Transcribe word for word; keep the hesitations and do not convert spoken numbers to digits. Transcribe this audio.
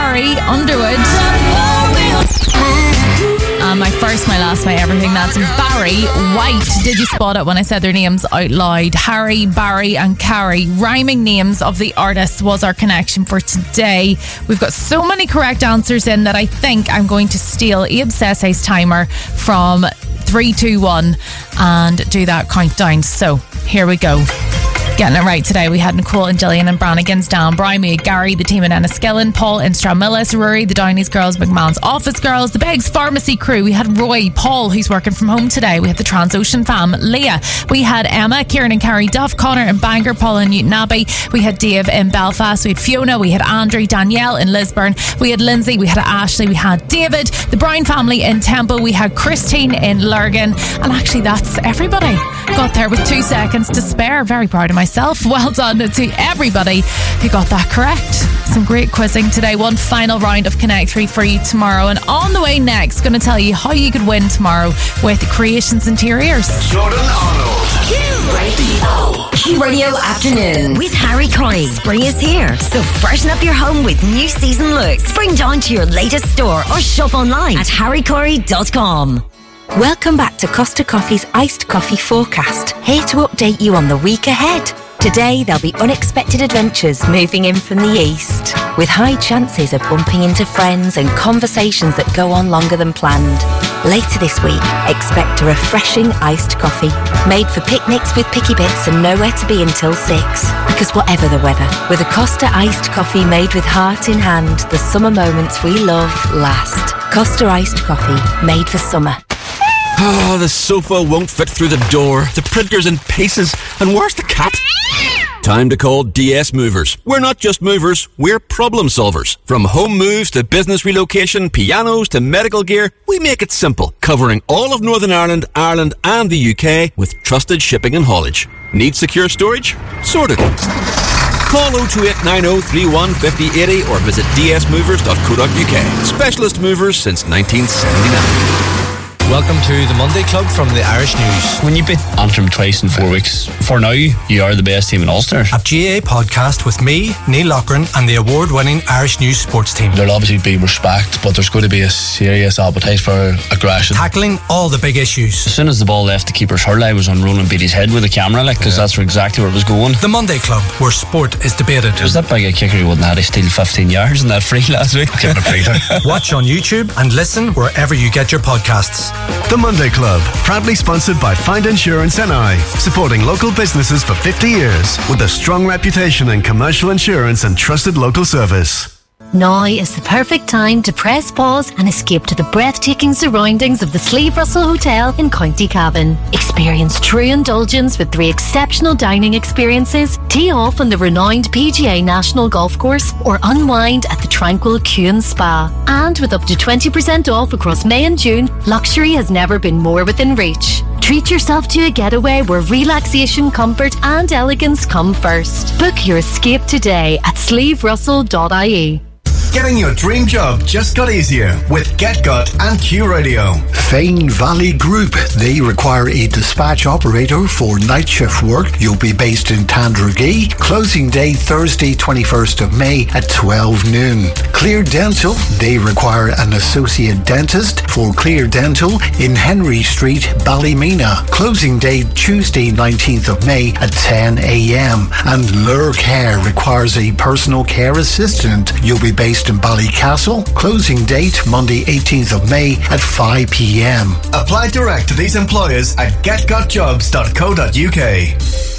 Carrie Underwood. And my first, my last, my everything, that's Barry White. Did you spot it when I said their names out loud? Harry, Barry and Carrie. Rhyming names of the artists was our connection for today. We've got so many correct answers in that I think I'm going to steal Abe Sesay's timer from three, two, one and do that countdown. So here we go. Getting it right today. We had Nicole and Gillian and Brannigan's, Dan Brown, we had Gary, the team in Enniskillen, Paul in Stramillis, Rory, the Downey's girls, McMahon's office girls, the Beggs Pharmacy crew. We had Roy, Paul, who's working from home today. We had the Transocean fam, Leah. We had Emma, Kieran and Carrie Duff, Connor in Bangor, Paul in Newton Abbey. We had Dave in Belfast. We had Fiona. We had Andrew, Danielle in Lisburn. We had Lindsay. We had Ashley. We had David, the Brown family in Temple. We had Christine in Lurgan. And actually, that's everybody. Got there with two seconds to spare. Very proud of myself. Well done to everybody who got that correct. Some great quizzing today. One final round of Connect three for you tomorrow. And on the way next, going to tell you how you could win tomorrow with Creations Interiors. Jordan Arnold. Q Radio. Q Radio Afternoon with Harry Corey. Spring is here, so freshen up your home with new season looks. Spring down to your latest store or shop online at harry corey dot com. Welcome back to Costa Coffee's Iced Coffee Forecast. Here to update you on the week ahead. Today there'll be unexpected adventures moving in from the east, with high chances of bumping into friends and conversations that go on longer than planned. Later this week, expect a refreshing iced coffee, made for picnics with picky bits and nowhere to be until six. Because whatever the weather, with a Costa iced coffee made with heart in hand, the summer moments we love last. Costa iced coffee, made for summer. Oh, the sofa won't fit through the door. The printer's in pieces. And where's the cat? Time to call D S Movers. We're not just movers, we're problem solvers. From home moves to business relocation, pianos to medical gear, we make it simple, covering all of Northern Ireland, Ireland and the U K with trusted shipping and haulage. Need secure storage? Sorted. Call oh two eight nine oh three one five oh eight oh or visit d s movers dot co dot u k. Specialist movers since nineteen seventy-nine. Welcome to the Monday Club from the Irish News. When you beat Antrim twice in four weeks, for now, you are the best team in Ulster. A G A A podcast with me, Neil Loughran, and the award-winning Irish News sports team. There'll obviously be respect, but there's going to be a serious appetite for aggression. Tackling all the big issues. As soon as the ball left the keeper's hurl, I was on Roland Beatty's head with the camera, like, because yeah. that's exactly where it was going. The Monday Club, where sport is debated. It was that big a kicker who wouldn't have to steal fifteen yards in that free last week. Give it a breather. Watch on YouTube and listen wherever you get your podcasts. The Monday Club, proudly sponsored by Find Insurance N I, supporting local businesses for fifty years with a strong reputation in commercial insurance and trusted local service. Now is the perfect time to press pause and escape to the breathtaking surroundings of the Slieve Russell Hotel in County Cavan. Experience true indulgence with three exceptional dining experiences, tee off on the renowned P G A National Golf Course, or unwind at the tranquil Kew Spa. And with up to twenty percent off across May and June, luxury has never been more within reach. Treat yourself to a getaway where relaxation, comfort and elegance come first. Book your escape today at sleeve russell dot I E. Getting your dream job just got easier with GetGut and Q Radio. Fane Valley Group. They require a dispatch operator for night shift work. You'll be based in Tandragee. Closing day Thursday, twenty-first of May at twelve noon. Clear Dental. They require an associate dentist for Clear Dental in Henry Street, Ballymena. Closing day Tuesday, nineteenth of May at ten a.m. And Lure Care requires a personal care assistant. You'll be based in Ballycastle. Closing date Monday eighteenth of May at five p.m. Apply direct to these employers at get got jobs dot co dot u k.